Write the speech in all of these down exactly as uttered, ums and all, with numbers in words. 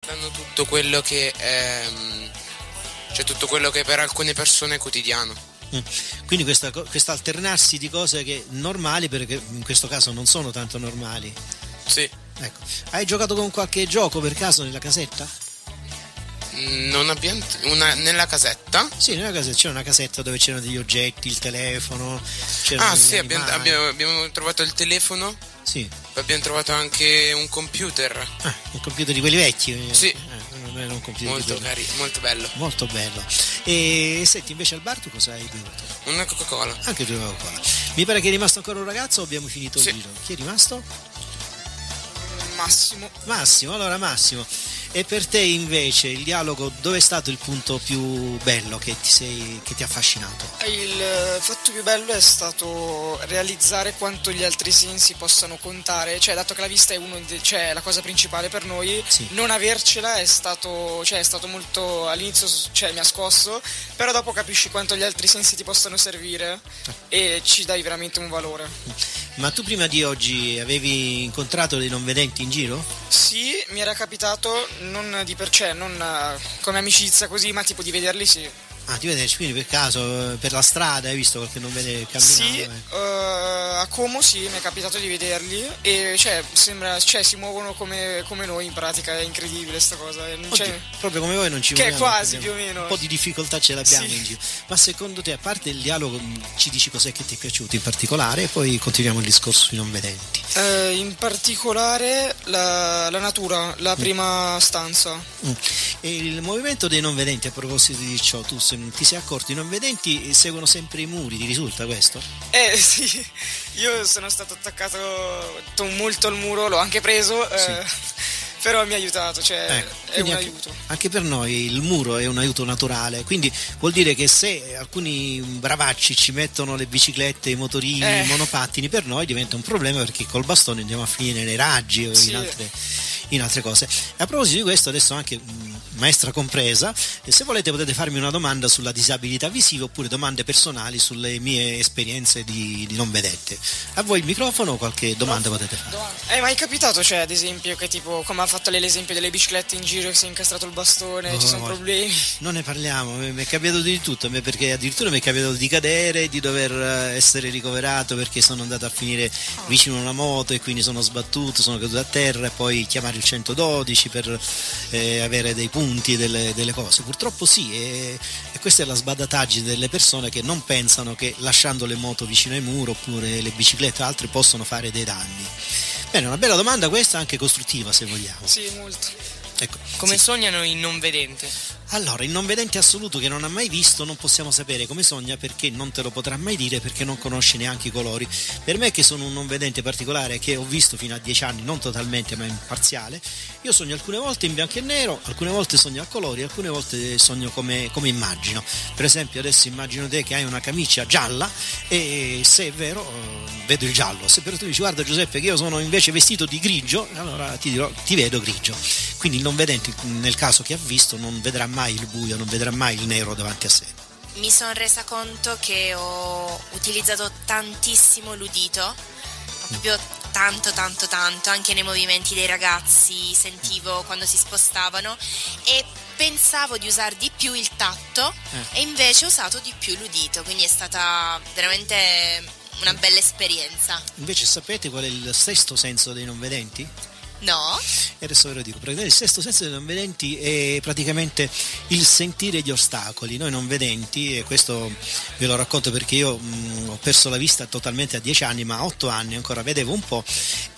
rappresentano tutto quello che è, cioè tutto quello che per alcune persone è quotidiano. Mm. Quindi questa, questo alternarsi di cose che normali, perché in questo caso non sono tanto normali. Sì. Ecco. Hai giocato con qualche gioco per caso nella casetta? Non abbiamo una nella casetta? Sì, nella casetta c'era una casetta dove c'erano degli oggetti, il telefono. Ah sì, abbiamo, abbiamo, abbiamo trovato il telefono. Sì. Abbiamo trovato anche un computer. Ah, un computer di quelli vecchi? Sì. Eh, non era un computer molto carino, molto bello. Molto bello. E senti, invece al bar tu cosa hai bevuto? Una Coca-Cola. Anche tu una Coca-Cola. Mi pare che è rimasto ancora un ragazzo o abbiamo finito sì. il giro? Chi è rimasto? Massimo. Massimo, allora Massimo. E per te invece il dialogo, dove è stato il punto più bello che ti, sei, che ti ha affascinato? Il fatto più bello è stato realizzare quanto gli altri sensi possano contare, cioè dato che la vista è, uno de- cioè, la cosa principale per noi, sì. non avercela è stato, cioè, è stato molto, all'inizio cioè, mi ha scosso, però dopo capisci quanto gli altri sensi ti possano servire e ci dai veramente un valore. Ma tu prima di oggi avevi incontrato dei non vedenti in giro? Sì, mi era capitato, non di per sé, non come amicizia così, ma tipo di vederli sì. Ah, ti vedi, quindi per caso per la strada hai visto qualche non vede camminare? Sì, uh, a Como sì, mi è capitato di vederli e cioè sembra, cioè si muovono come, come noi in pratica, è incredibile sta cosa. Oddio, cioè, proprio come voi non ci che muoviamo. Che quasi più o meno. Un po' di difficoltà ce l'abbiamo sì. in giro. Ma secondo te, a parte il dialogo, ci dici cos'è che ti è piaciuto in particolare e poi continuiamo il discorso sui non vedenti? Uh, in particolare la, la natura, la mm. prima stanza. Mm. E il movimento dei non vedenti, a proposito di ciò, tu se ti sei accorto, i non vedenti seguono sempre i muri, ti risulta questo? Eh sì, io sono stato attaccato molto al muro, l'ho anche preso, sì. eh, però mi ha aiutato, cioè ecco, è un anche, aiuto. Anche per noi il muro è un aiuto naturale, quindi vuol dire che se alcuni bravacci ci mettono le biciclette, i motorini, eh. i monopattini, per noi diventa un problema perché col bastone andiamo a finire nei raggi o sì. in altre... in altre cose. E a proposito di questo, adesso anche mh, maestra compresa, e se volete potete farmi una domanda sulla disabilità visiva oppure domande personali sulle mie esperienze di, di non vedente. A voi il microfono o qualche domanda no, potete fare? Domanda. È mai capitato, cioè, ad esempio, che tipo, come ha fatto lei l'esempio delle biciclette in giro che si è incastrato il bastone, oh, ci sono problemi? Non ne parliamo, mi è capitato di tutto, perché addirittura mi è capitato di cadere, di dover essere ricoverato perché sono andato a finire oh. vicino a una moto e quindi sono sbattuto, sono caduto a terra e poi chiamare il centododici per eh, avere dei punti, delle, delle cose. Purtroppo sì, e, e questa è la sbadataggine delle persone che non pensano che lasciando le moto vicino ai muri oppure le biciclette o altre possono fare dei danni. Bene, una bella domanda questa, anche costruttiva se vogliamo. Sì, molto. Ecco, come sì. sognano i non vedenti? Allora, il non vedente assoluto che non ha mai visto non possiamo sapere come sogna perché non te lo potrà mai dire perché non conosce neanche i colori. Per me che sono un non vedente particolare che ho visto fino a dieci anni, non totalmente ma in parziale, io sogno alcune volte in bianco e nero, alcune volte sogno a colori, alcune volte sogno come, come immagino. Per esempio adesso immagino te che hai una camicia gialla e se è vero vedo il giallo, se però tu dici guarda Giuseppe che io sono invece vestito di grigio, allora ti dirò ti vedo grigio. Quindi il non vedente nel caso che ha visto non vedrà mai il buio, non vedrà mai il nero davanti a sé. Mi sono resa conto che ho utilizzato tantissimo l'udito, proprio tanto tanto tanto, anche nei movimenti dei ragazzi sentivo quando si spostavano e pensavo di usare di più il tatto eh. e invece ho usato di più l'udito, quindi è stata veramente una bella esperienza. Invece sapete qual è il sesto senso dei non vedenti? No. E adesso ve lo dico, perché il sesto senso dei non vedenti è praticamente il sentire gli ostacoli. Noi non vedenti, e questo ve lo racconto perché io mh, ho perso la vista totalmente a dieci anni, ma a otto anni ancora vedevo un po',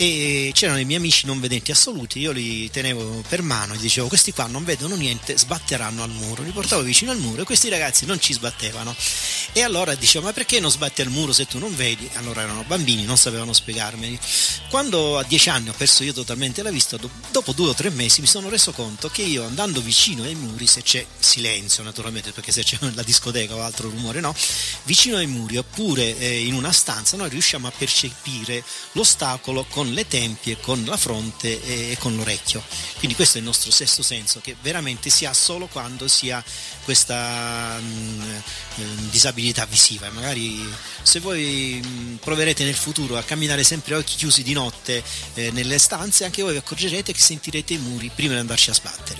e c'erano i miei amici non vedenti assoluti, io li tenevo per mano e dicevo questi qua non vedono niente, sbatteranno al muro, li portavo vicino al muro e questi ragazzi non ci sbattevano. E allora dicevo ma perché non sbatti al muro se tu non vedi? Allora erano bambini, non sapevano spiegarmeli. Quando a dieci anni ho perso io totalmente la vista, dopo due o tre mesi mi sono reso conto che io andando vicino ai muri, se c'è silenzio naturalmente perché se c'è la discoteca o altro rumore no, vicino ai muri oppure eh, in una stanza noi riusciamo a percepire l'ostacolo con le tempie, con la fronte e, e con l'orecchio. Quindi questo è il nostro sesto senso che veramente si ha solo quando si ha questa mh, disabilità visiva. Magari se voi mh, proverete nel futuro a camminare sempre a occhi chiusi di notte eh, nelle stanze, anche voi vi accorgerete che sentirete i muri prima di andarci a sbattere.